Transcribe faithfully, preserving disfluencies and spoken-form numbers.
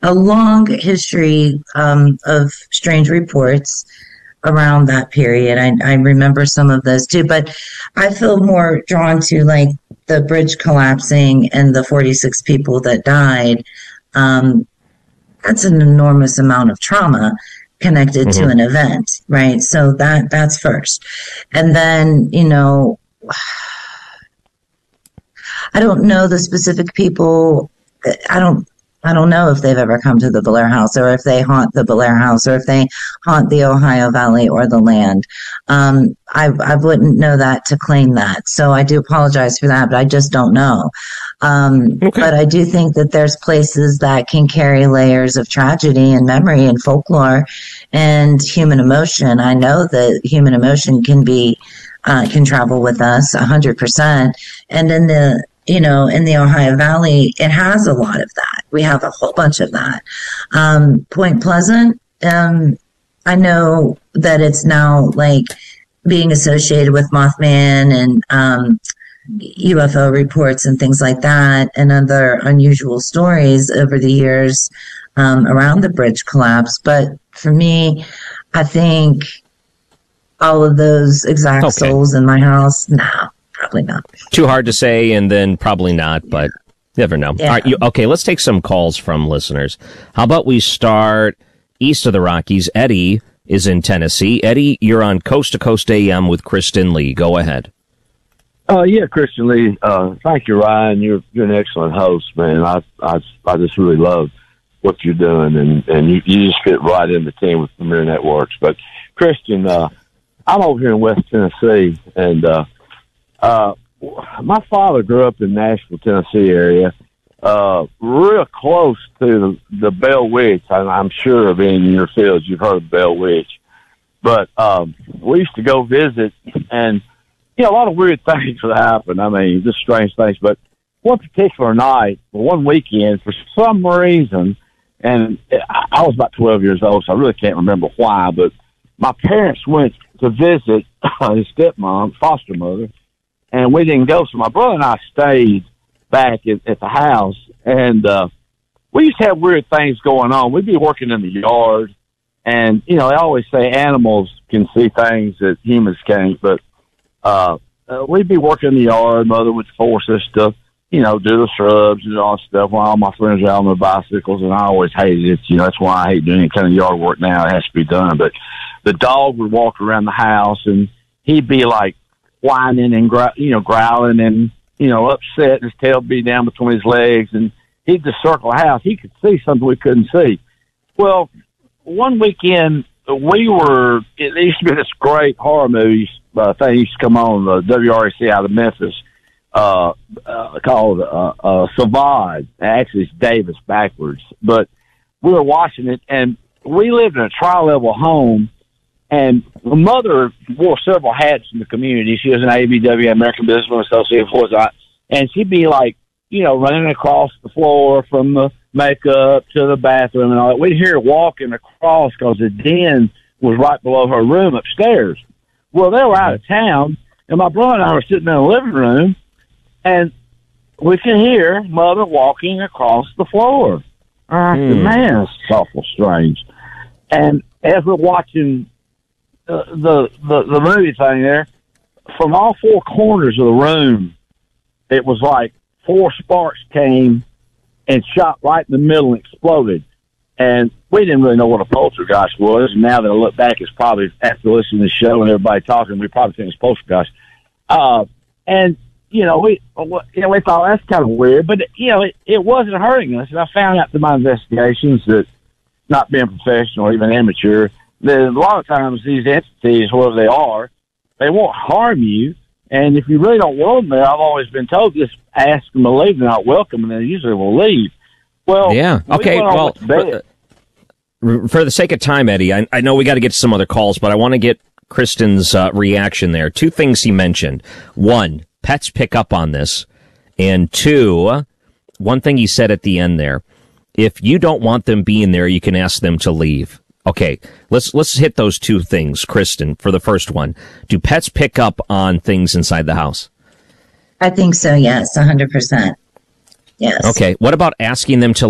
a long history um, of strange reports around that period. I, I remember some of those too, but I feel more drawn to like the bridge collapsing and the forty-six people that died. Um, that's an enormous amount of trauma connected mm-hmm. to an event, right? So that that's first. And then, you know, I don't know the specific people. I don't I don't know if they've ever come to the Bellaire House, or if they haunt the Bellaire House, or if they haunt the Ohio Valley or the land. Um, I, I wouldn't know that to claim that. So I do apologize for that, but I just don't know. Um, okay. But I do think that there's places that can carry layers of tragedy and memory and folklore and human emotion. I know that human emotion can be, uh, can travel with us a hundred percent. And in the, you know, in the Ohio Valley, it has a lot of that. We have a whole bunch of that. Um, Point Pleasant, um, I know that it's now like being associated with Mothman and, um, U F O reports and things like that, and other unusual stories over the years, um, around the bridge collapse. But for me, I think all of those exact okay. souls in my house, no. Probably not. Too hard to say, and then probably not, but you never know. Yeah. All right, you, okay, let's take some calls from listeners. How about we start east of the Rockies? Eddie is in Tennessee. Eddie, you're on Coast to Coast A M with Kristen Lee. Go ahead. Uh, yeah, Kristen Lee. Uh, thank you, Ryan. You're you're an excellent host, man. I I I just really love what you're doing, and and you, you just fit right in the team with Premier Networks. But Kristen, uh, I'm over here in West Tennessee, and uh, Uh, my father grew up in Nashville, Tennessee area, uh, real close to the, the Bell Witch. I, I'm sure of being in your fields, you've heard of Bell Witch. But, um, we used to go visit, and, you know, a lot of weird things would happen. I mean, just strange things. But one particular night, one weekend, for some reason, and I was about twelve years old, so I really can't remember why, but my parents went to visit his stepmom, foster mother, and we didn't go. So my brother and I stayed back at, at the house, and uh, we used to have weird things going on. We'd be working in the yard, and, you know, they always say animals can see things that humans can't, but uh, uh, we'd be working in the yard. Mother would force us to, you know, do the shrubs and all that stuff while all my friends were out on their bicycles, and I always hated it. You know, that's why I hate doing any kind of yard work now. It has to be done. But the dog would walk around the house, and he'd be like, whining and, you know, growling and, you know, upset, and his tail would be down between his legs, and he'd just circle the house. He could see something we couldn't see. Well, one weekend, we were, it used to be this great horror movie uh, thing used to come on, the W R A C out of Memphis, uh, uh, called uh, uh, Savage. Actually, it's Davis backwards. But we were watching it, and we lived in a tri-level home. And my mother wore several hats in the community. She was an A B W, American Businesswomen Association, and she'd be like, you know, running across the floor from the makeup to the bathroom and all that. We'd hear her walking across because the den was right below her room upstairs. Well, they were out of town, and my brother and I were sitting in the living room, and we could hear Mother walking across the floor. I said, mm. man, it's awful strange. And as we're watching Uh, the, the the movie thing there, from all four corners of the room, it was like four sparks came and shot right in the middle and exploded. And we didn't really know what a poltergeist was. And now that I look back, it's probably, after listening to the show and everybody talking, we probably think it's poltergeist. Uh, and, you know, we you know, we thought that's kind of weird, but, you know, it, it wasn't hurting us. And I found out through my investigations that, not being professional or even amateur, that a lot of times these entities, whoever they are, they won't harm you. And if you really don't want them there, I've always been told, just ask them to leave. They're not welcome, and they usually will leave. Well, yeah. Okay. We well, for, for the sake of time, Eddie, I, I know we got to get to some other calls, but I want to get Kristen's uh, reaction there. Two things he mentioned. One, pets pick up on this. And two, one thing he said at the end there, if you don't want them being there, you can ask them to leave. Okay, let's let's hit those two things, Kristen, for the first one. Do pets pick up on things inside the house? I think so, yes, one hundred percent. Yes. Okay, what about asking them to